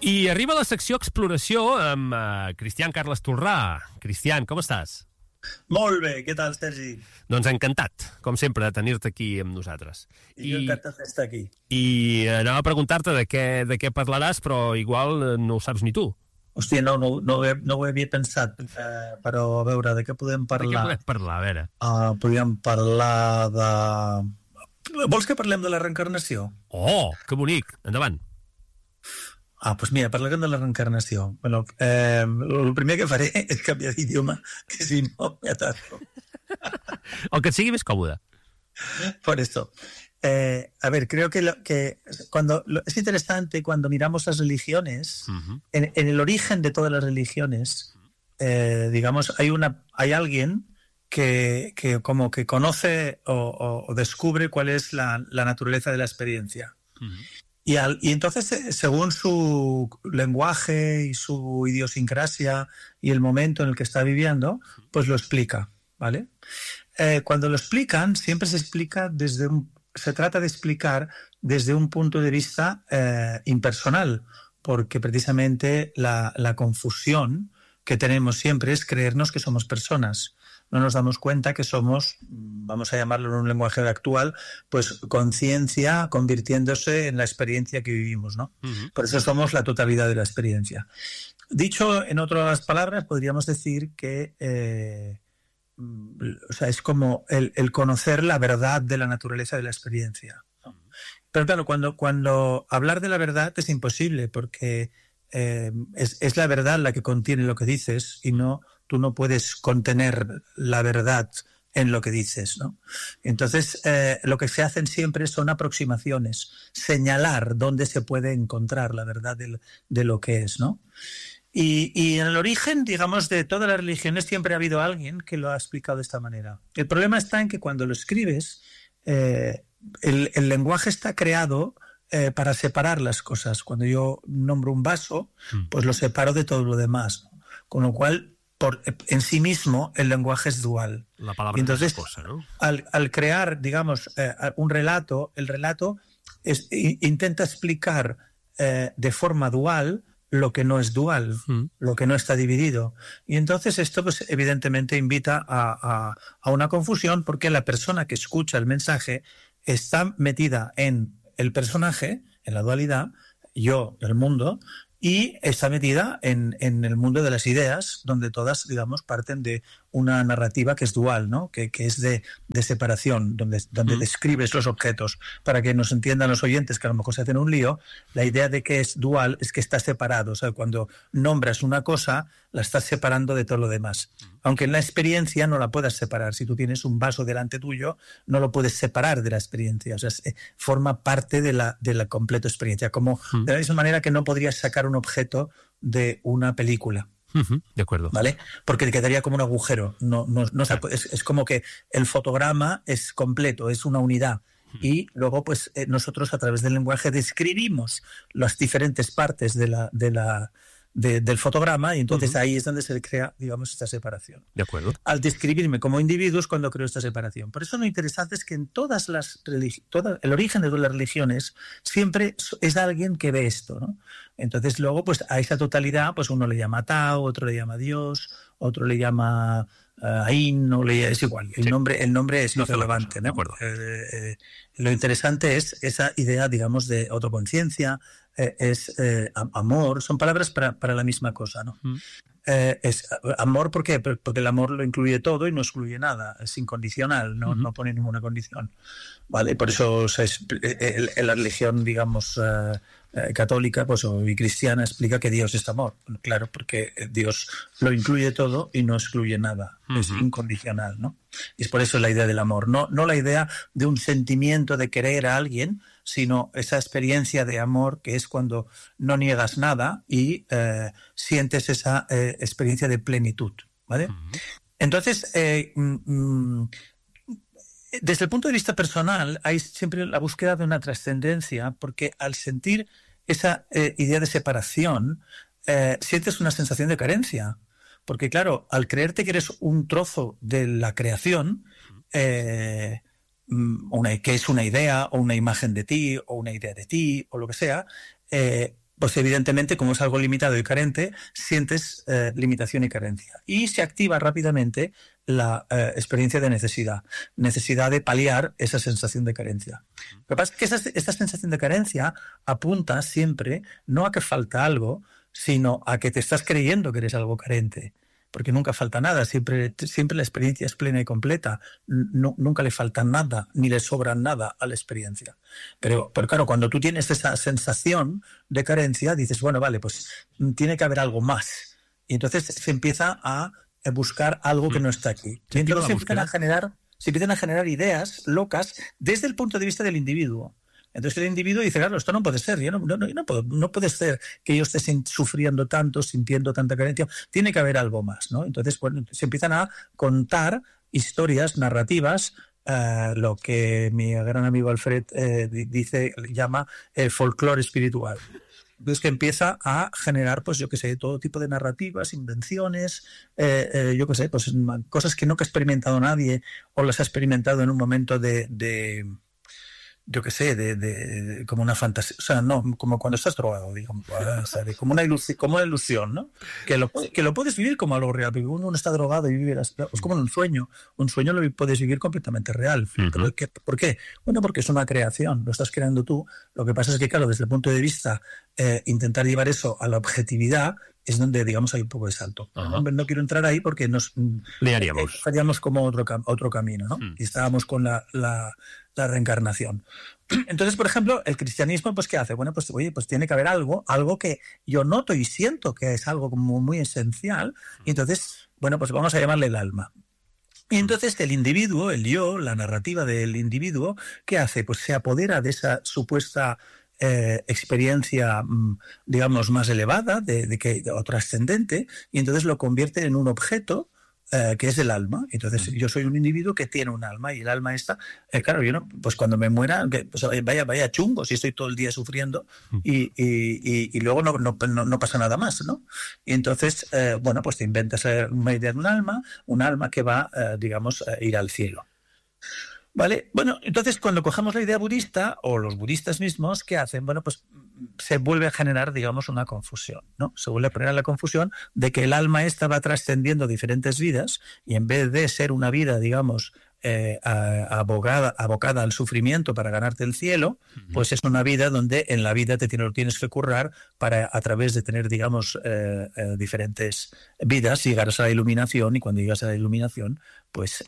I arriba la secció Exploració amb Cristian Carles Tolrà. Cristian, com estàs? Molt bé, què tal, Sergi? Doncs encantat, com sempre, de tenir-te aquí amb nosaltres. I jo encantat d'estar aquí. I anava a preguntar-te de què parlaràs, però igual no ho saps ni tu. Hòstia, no ho havia pensat, però a veure, de què podem parlar? De què podem parlar, a veure? Podríem parlar de... Vols que parlem de la reencarnació? Oh, que bonic, endavant. Doncs mira, parlarem de la reencarnació. Bueno, el primer que faré és canviar d'idioma, que si no me atasco. O que et sigui més còmode. Por eso. A ver, creo que es interesante cuando miramos las religiones, en el origen de todas las religiones, digamos, hay alguien que como que conoce o descubre cuál es la naturaleza de la experiencia. Y entonces, según su lenguaje y su idiosincrasia y el momento en el que está viviendo, pues lo explica, ¿vale? Cuando lo explican, siempre se trata de explicar desde un punto de vista impersonal, porque precisamente la confusión que tenemos siempre es creernos que somos personas. No nos damos cuenta que somos, vamos a llamarlo en un lenguaje actual, pues conciencia convirtiéndose en la experiencia que vivimos, ¿no? Por eso somos la totalidad de la experiencia. Dicho en otras palabras, podríamos decir que es como el conocer la verdad de la naturaleza de la experiencia, ¿no? Pero claro, cuando hablar de la verdad es imposible, porque es la verdad la que contiene lo que dices y tú no puedes contener la verdad en lo que dices, ¿no? Entonces, lo que se hacen siempre son aproximaciones, señalar dónde se puede encontrar la verdad de lo que es, ¿no? Y en el origen, digamos, de todas las religiones siempre ha habido alguien que lo ha explicado de esta manera. El problema está en que cuando lo escribes, el lenguaje está creado para separar las cosas. Cuando yo nombro un vaso, pues lo separo de todo lo demás, ¿no? Con lo cual, en sí mismo, el lenguaje es dual. La palabra y entonces, es cosa, ¿no? Al crear, digamos, un relato, el relato intenta explicar de forma dual lo que no es dual, lo que no está dividido. Y entonces esto, pues, evidentemente invita a una confusión, porque la persona que escucha el mensaje está metida en el personaje, en la dualidad, yo, el mundo, y está metida en el mundo de las ideas, donde todas, digamos, parten de una narrativa que es dual, ¿no? Que es de separación, donde describes los objetos. Para que nos entiendan los oyentes, que a lo mejor se hacen un lío, la idea de que es dual es que está separado. O sea, cuando nombras una cosa, la estás separando de todo lo demás. Aunque en la experiencia no la puedas separar. Si tú tienes un vaso delante tuyo, no lo puedes separar de la experiencia. O sea, forma parte de la completa experiencia. Como de la misma manera que no podrías sacar un objeto de una película. De acuerdo. ¿Vale? Porque quedaría como un agujero. Claro. Es como que el fotograma es completo, es una unidad. Y luego, pues, nosotros a través del lenguaje describimos las diferentes partes del fotograma, y entonces ahí es donde se crea, digamos, esta separación. De acuerdo. Al describirme como individuo es cuando creo esta separación. Por eso lo interesante es que en todas las el origen de todas las religiones siempre es alguien que ve esto, ¿no? Entonces luego, pues, a esa totalidad, pues uno le llama Tao, otro le llama Dios, otro le llama Ain, es igual. El nombre es irrelevante, ¿no? De acuerdo. Lo interesante es esa idea, digamos, de autoconciencia, es amor, son palabras para la misma cosa, ¿no? Es amor, ¿por qué? Porque el amor lo incluye todo y no excluye nada, es incondicional, no pone ninguna condición, ¿vale? Por eso en la religión, digamos, católica, pues, y cristiana, explica que Dios es amor. Claro, porque Dios lo incluye todo y no excluye nada, es incondicional, ¿no? Y es por eso la idea del amor, no la idea de un sentimiento de querer a alguien, sino esa experiencia de amor que es cuando no niegas nada y sientes esa experiencia de plenitud, ¿vale? Entonces, desde el punto de vista personal, hay siempre la búsqueda de una trascendencia, porque al sentir esa idea de separación, sientes una sensación de carencia. Porque, claro, al creerte que eres un trozo de la creación, que es una idea o una imagen de ti o una idea de ti o lo que sea, pues evidentemente, como es algo limitado y carente, sientes limitación y carencia. Y se activa rápidamente la experiencia de necesidad de paliar esa sensación de carencia. Lo que pasa es que esta sensación de carencia apunta siempre no a que falta algo, sino a que te estás creyendo que eres algo carente. Porque nunca falta nada, siempre la experiencia es plena y completa, nunca le falta nada, ni le sobra nada a la experiencia. Pero claro, cuando tú tienes esa sensación de carencia, dices, bueno, vale, pues tiene que haber algo más. Y entonces se empieza a buscar algo que no está aquí. Y entonces se empiezan a generar ideas locas desde el punto de vista del individuo. Entonces el individuo dice, claro, esto no puede ser, no puede ser que yo esté sufriendo tanto, sintiendo tanta carencia, tiene que haber algo más, ¿no? Entonces, bueno, se empiezan a contar historias, narrativas, lo que mi gran amigo Alfred llama folclore espiritual. Entonces que empieza a generar, pues yo qué sé, todo tipo de narrativas, invenciones, yo qué sé, pues cosas que no ha experimentado nadie o las ha experimentado en un momento yo qué sé, como una fantasía, o sea, no, como cuando estás drogado, digamos, ¿sabes? Como una ilusión, ¿no? Que lo puedes vivir como algo real, porque uno está drogado y vive, es como un sueño lo puedes vivir completamente real. Uh-huh. ¿Por qué? Bueno, porque es una creación, lo estás creando tú, lo que pasa es que, claro, desde el punto de vista, intentar llevar eso a la objetividad, es donde, digamos, hay un poco de salto. Uh-huh. No quiero entrar ahí porque nos haríamos como otro camino, ¿no? Y estábamos con la reencarnación. Entonces, por ejemplo, el cristianismo, pues, ¿qué hace? Bueno, pues, oye, pues tiene que haber algo que yo noto y siento que es algo como muy esencial, y entonces, bueno, pues vamos a llamarle el alma. Y entonces el individuo, el yo, la narrativa del individuo, ¿qué hace? Pues se apodera de esa supuesta experiencia, digamos, más elevada o trascendente, y entonces lo convierte en un objeto que es el alma. Entonces yo soy un individuo que tiene un alma, y el alma esta, claro, yo no, pues cuando me muera, pues vaya chungo si estoy todo el día sufriendo y luego no pasa nada más, ¿no? Y entonces, bueno, pues te inventas una idea de un alma que va, digamos, a ir al cielo. ¿Vale? Bueno, entonces cuando cogemos la idea budista, o los budistas mismos, ¿qué hacen? Bueno, pues se vuelve a generar, digamos, una confusión, ¿no? Se vuelve a poner la confusión de que el alma esta va trascendiendo diferentes vidas, y en vez de ser una vida, digamos, abocada al sufrimiento para ganarte el cielo, pues es una vida donde en la vida lo tienes que currar para, a través de tener, digamos, diferentes vidas, llegar a la iluminación, y cuando llegas a la iluminación, pues...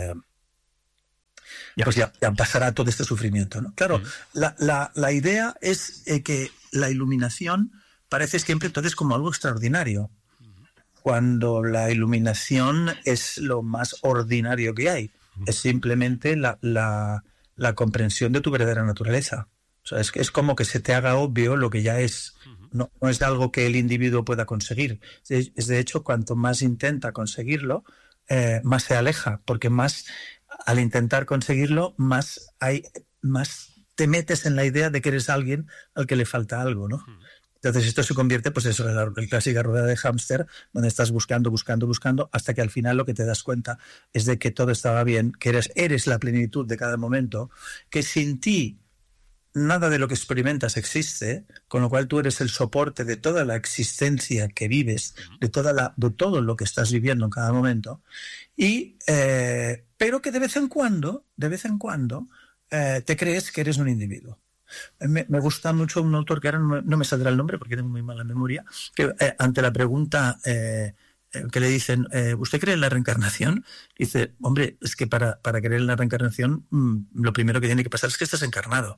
pues ya pasará todo este sufrimiento, ¿no? Claro, la idea es que la iluminación parece siempre entonces como algo extraordinario, cuando la iluminación es lo más ordinario que hay. Es simplemente la comprensión de tu verdadera naturaleza. O sea, es como que se te haga obvio lo que ya es. No es algo que el individuo pueda conseguir. Es de hecho, cuanto más intenta conseguirlo, más se aleja, porque más... Al intentar conseguirlo, más te metes en la idea de que eres alguien al que le falta algo, ¿no? Entonces esto se convierte, pues eso, en la clásica rueda de hámster, donde estás buscando, hasta que al final lo que te das cuenta es de que todo estaba bien, que eres la plenitud de cada momento, que sin ti nada de lo que experimentas existe, con lo cual tú eres el soporte de toda la existencia que vives, de todo lo que estás viviendo en cada momento, y pero que de vez en cuando te crees que eres un individuo. Me gusta mucho un autor que ahora no me saldrá el nombre porque tengo muy mala memoria, que ante la pregunta que le dicen, ¿usted cree en la reencarnación? Dice, hombre, es que para creer en la reencarnación lo primero que tiene que pasar es que estás encarnado.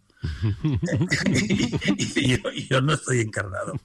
y yo no estoy encarnado.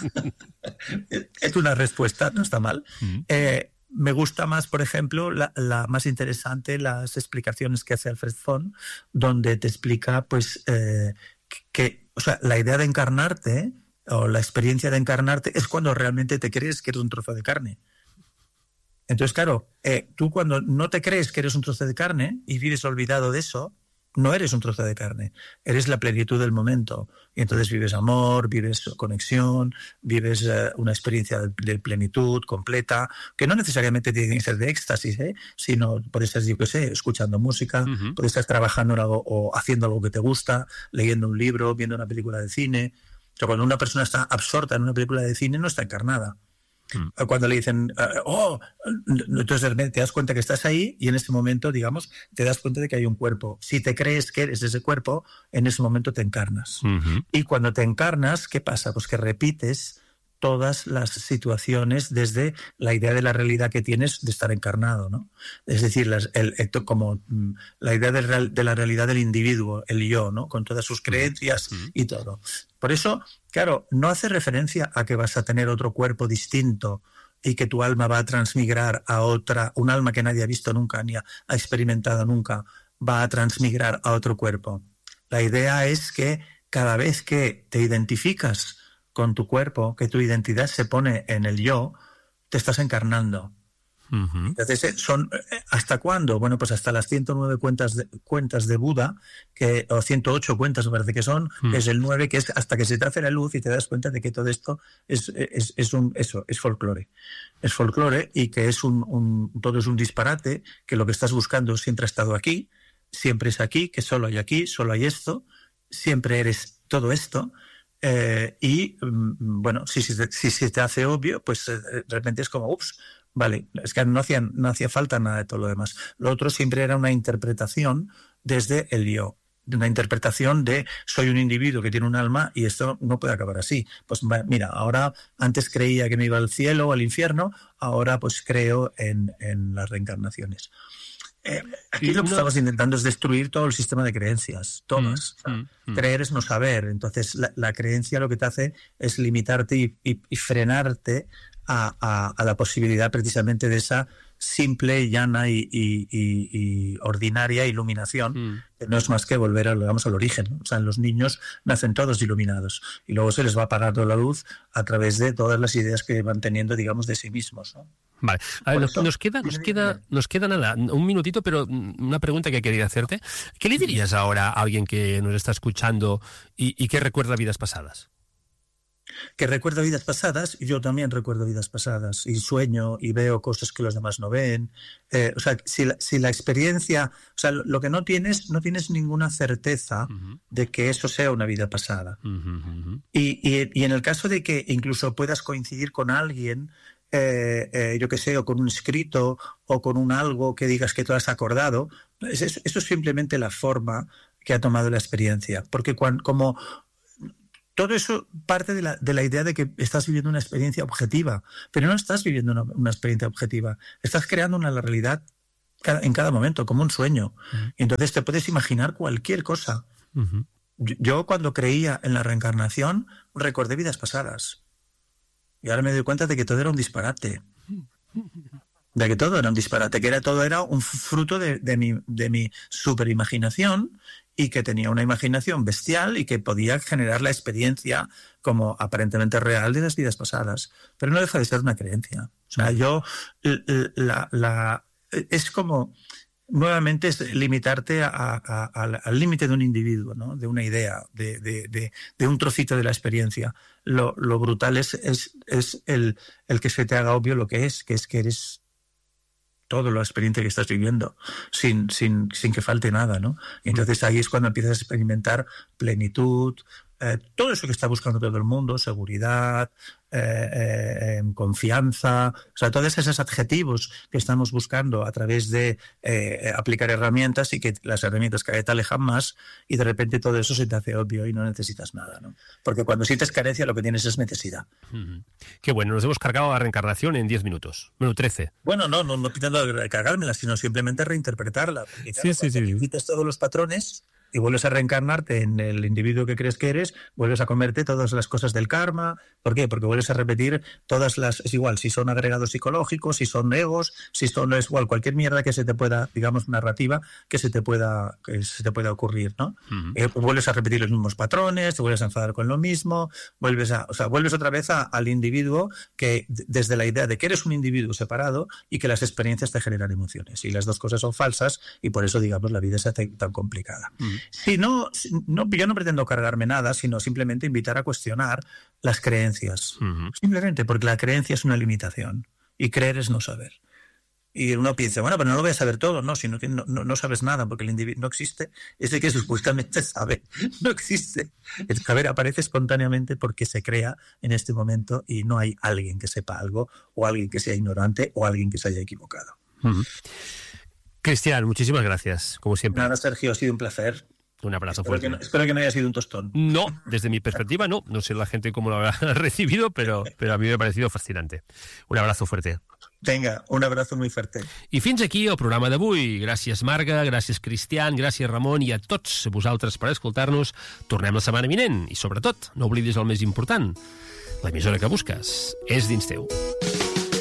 Es una respuesta, no está mal. Me gusta más, por ejemplo, la más interesante, las explicaciones que hace Alfred Fon, donde te explica, pues, o sea, la idea de encarnarte, o la experiencia de encarnarte, es cuando realmente te crees que eres un trozo de carne. Entonces, claro, tú cuando no te crees que eres un trozo de carne y vives olvidado de eso, no eres un trozo de carne, eres la plenitud del momento. Y entonces vives amor, vives conexión, vives una experiencia de plenitud completa, que no necesariamente tiene que ser de éxtasis, sino puedes estar, yo qué sé, escuchando música, puedes estar trabajando en algo o haciendo algo que te gusta, leyendo un libro, viendo una película de cine. O sea, cuando una persona está absorta en una película de cine, no está encarnada. Cuando le dicen, entonces de repente te das cuenta que estás ahí y en ese momento, digamos, te das cuenta de que hay un cuerpo. Si te crees que eres ese cuerpo, en ese momento te encarnas. Y cuando te encarnas, ¿qué pasa? Pues que repites todas las situaciones desde la idea de la realidad que tienes de estar encarnado, ¿no? Es decir, como la idea de la realidad del individuo, el yo, ¿no? Con todas sus creencias y todo. Por eso, claro, no hace referencia a que vas a tener otro cuerpo distinto y que tu alma va a transmigrar a otra, un alma que nadie ha visto nunca ni ha experimentado nunca, va a transmigrar a otro cuerpo. La idea es que cada vez que te identificas con tu cuerpo, que tu identidad se pone en el yo, te estás encarnando. Entonces, ¿hasta cuándo? Bueno, pues hasta las 109 cuentas de Buda, o 108 cuentas me parece que son, que es el 9, que es hasta que se te hace la luz y te das cuenta de que todo esto es folclore. Es folclore y que todo es un disparate, que lo que estás buscando siempre ha estado aquí, siempre es aquí, que solo hay esto, siempre eres todo esto. Bueno, si se te hace obvio, pues de repente es como, ups, vale, es que no hacía falta nada de todo lo demás. Lo otro siempre era una interpretación desde el yo, una interpretación de soy un individuo que tiene un alma y esto no puede acabar así. Pues mira, ahora antes creía que me iba al cielo o al infierno, ahora pues creo en las reencarnaciones. Aquí lo que estamos intentando es destruir todo el sistema de creencias, todas. Creer es no saber. Entonces, la creencia lo que te hace es limitarte y frenarte a la posibilidad precisamente de esa simple, llana y ordinaria iluminación, que no es más que volver al origen, ¿no? O sea, los niños nacen todos iluminados y luego se les va apagando la luz a través de todas las ideas que van teniendo, digamos, de sí mismos, ¿no? Vale, a ver, nos queda nada, un minutito, pero una pregunta que quería hacerte. ¿Qué le dirías ahora a alguien que nos está escuchando y que recuerda vidas pasadas? Que recuerdo vidas pasadas, y yo también recuerdo vidas pasadas, y sueño y veo cosas que los demás no ven. O sea, si la experiencia, o sea, lo que no tienes ninguna certeza de que eso sea una vida pasada. Y en el caso de que incluso puedas coincidir con alguien, yo qué sé, o con un escrito, o con un algo que digas que tú has acordado, eso es simplemente la forma que ha tomado la experiencia. Porque como todo eso parte de la idea de que estás viviendo una experiencia objetiva, pero no estás viviendo una experiencia objetiva. Estás creando una realidad en cada momento, como un sueño. Y entonces te puedes imaginar cualquier cosa. Yo cuando creía en la reencarnación, recordé vidas pasadas. Y ahora me doy cuenta de que todo era un disparate. De que todo era un disparate, que todo era un fruto de mi superimaginación, y que tenía una imaginación bestial y que podía generar la experiencia como aparentemente real de las vidas pasadas. Pero no deja de ser una creencia. O sea, es como, nuevamente, es limitarte al límite de un individuo, ¿no? De una idea, de un trocito de la experiencia. Lo brutal es el que se te haga obvio lo que es que eres todo la experiencia que estás viviendo, sin que falte nada, ¿no? Y entonces ahí es cuando empiezas a experimentar plenitud, todo eso que está buscando todo el mundo, seguridad, confianza, o sea, todos esos adjetivos que estamos buscando a través de aplicar herramientas, y que las herramientas cada vez te alejan más, y de repente todo eso se te hace obvio y no necesitas nada, ¿no? Porque cuando sientes carencia lo que tienes es necesidad. Qué bueno, nos hemos cargado la reencarnación en 10 minutos. Bueno, 13. Bueno, no pitando recargármela, sino simplemente reinterpretarla. Porque, claro, sí. quitas todos los patrones y vuelves a reencarnarte en el individuo que crees que eres, vuelves a comerte todas las cosas del karma. ¿Por qué? Porque vuelves a repetir todas las... Es igual, si son agregados psicológicos, si son egos, si son... Es igual, cualquier mierda que se te pueda, digamos, narrativa que se te pueda ocurrir, ¿no? Vuelves a repetir los mismos patrones, te vuelves a enfadar con lo mismo, vuelves otra vez al individuo, que desde la idea de que eres un individuo separado y que las experiencias te generan emociones. Y las dos cosas son falsas, y por eso, digamos, la vida se hace tan complicada. Yo no pretendo cargarme nada, sino simplemente invitar a cuestionar las creencias. Simplemente porque la creencia es una limitación y creer es no saber. Y uno piensa, bueno, pero no lo voy a saber todo. No, si no sabes nada, porque el individuo no existe. Ese que supuestamente sabe, no existe. El saber aparece espontáneamente porque se crea en este momento y no hay alguien que sepa algo, o alguien que sea ignorante, o alguien que se haya equivocado. Cristian, muchísimas gracias, como siempre. Nada, Sergio, ha sido un placer. Un abrazo fuerte. Espero que no haya sido un tostón. No, desde mi perspectiva no. No sé la gente cómo lo habrá recibido, pero a mí me ha parecido fascinante. Un abrazo fuerte. Vinga, un abrazo muy fuerte. I fins aquí el programa d'avui. Gràcies, Marga, gràcies, Cristian, gràcies, Ramon, i a tots vosaltres per escoltar-nos. Tornem la setmana vinent i, sobretot, no oblidis el més important. L'emissora que busques és dins teu.